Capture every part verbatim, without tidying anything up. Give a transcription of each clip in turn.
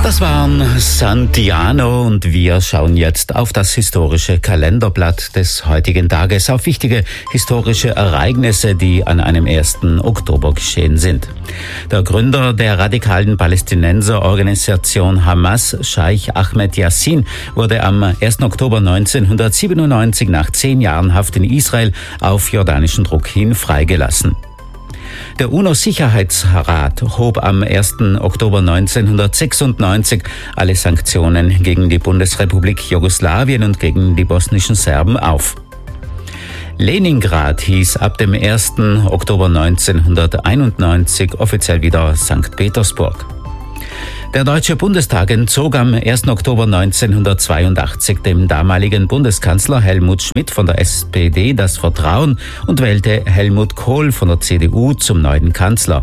Das waren Santiano und wir schauen jetzt auf das historische Kalenderblatt des heutigen Tages, auf wichtige historische Ereignisse, die an einem ersten Oktober geschehen sind. Der Gründer der radikalen Palästinenserorganisation Hamas, Scheich Ahmed Yassin, wurde am ersten Oktober neunzehnhundertsiebenundneunzig nach zehn Jahren Haft in Israel auf jordanischen Druck hin freigelassen. Der UNO-Sicherheitsrat hob am ersten Oktober neunzehnhundertsechsundneunzig alle Sanktionen gegen die Bundesrepublik Jugoslawien und gegen die bosnischen Serben auf. Leningrad hieß ab dem ersten Oktober neunzehnhunderteinundneunzig offiziell wieder Sankt Petersburg. Der Deutsche Bundestag entzog am ersten Oktober neunzehnhundertzweiundachtzig dem damaligen Bundeskanzler Helmut Schmidt von der S P D das Vertrauen und wählte Helmut Kohl von der C D U zum neuen Kanzler.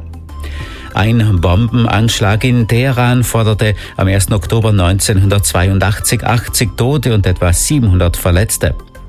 Ein Bombenanschlag in Teheran forderte am ersten Oktober neunzehnhundertzweiundachtzig achtzig Tote und etwa siebenhundert Verletzte.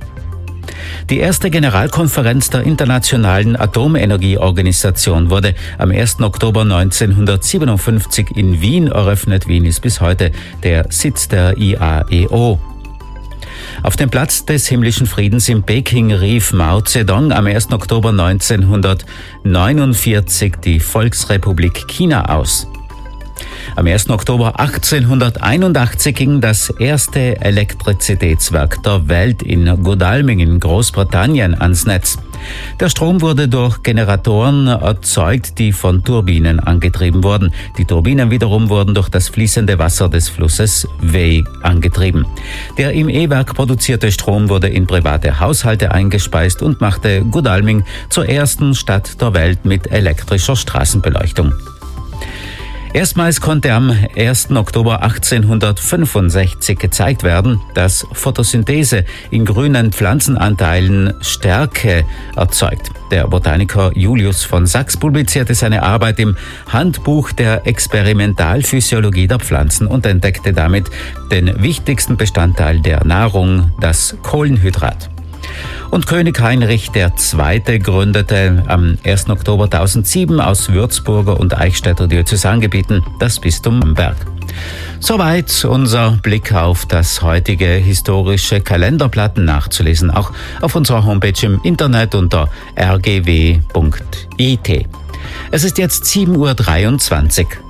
Die erste Generalkonferenz der Internationalen Atomenergieorganisation wurde am ersten Oktober neunzehnhundertsiebenundfünfzig in Wien eröffnet. Wien ist bis heute der Sitz der I A E O. Auf dem Platz des himmlischen Friedens in Peking rief Mao Zedong am ersten Oktober neunzehnhundertneunundvierzig die Volksrepublik China aus. Am ersten Oktober achtzehnhunderteinundachtzig ging das erste Elektrizitätswerk der Welt in Godalming in Großbritannien ans Netz. Der Strom wurde durch Generatoren erzeugt, die von Turbinen angetrieben wurden. Die Turbinen wiederum wurden durch das fließende Wasser des Flusses Wey angetrieben. Der im E-Werk produzierte Strom wurde in private Haushalte eingespeist und machte Godalming zur ersten Stadt der Welt mit elektrischer Straßenbeleuchtung. Erstmals konnte am ersten Oktober achtzehnhundertfünfundsechzig gezeigt werden, dass Photosynthese in grünen Pflanzenanteilen Stärke erzeugt. Der Botaniker Julius von Sachs publizierte seine Arbeit im Handbuch der Experimentalphysiologie der Pflanzen und entdeckte damit den wichtigsten Bestandteil der Nahrung, das Kohlenhydrat. Und König Heinrich der Zweite gründete am ersten Oktober tausendsieben aus Würzburger und Eichstätter Diözesangebieten das Bistum Bamberg. Soweit unser Blick auf das heutige historische Kalenderblatt, nachzulesen auch auf unserer Homepage im Internet unter r g w punkt i t. Es ist jetzt sieben Uhr dreiundzwanzig.